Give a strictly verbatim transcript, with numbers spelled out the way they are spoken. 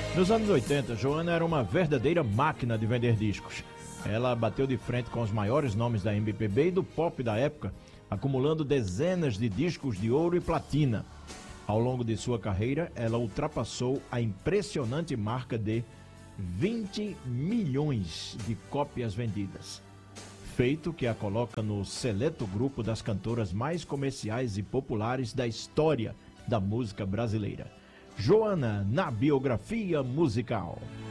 Nos anos oitenta, Joana era uma verdadeira máquina de vender discos. Ela bateu de frente com os maiores nomes da M P B e do pop da época, acumulando dezenas de discos de ouro e platina. Ao longo de sua carreira, ela ultrapassou a impressionante marca de vinte milhões de cópias vendidas, feito que a coloca no seleto grupo das cantoras mais comerciais e populares da história da música brasileira. Joana, na biografia musical.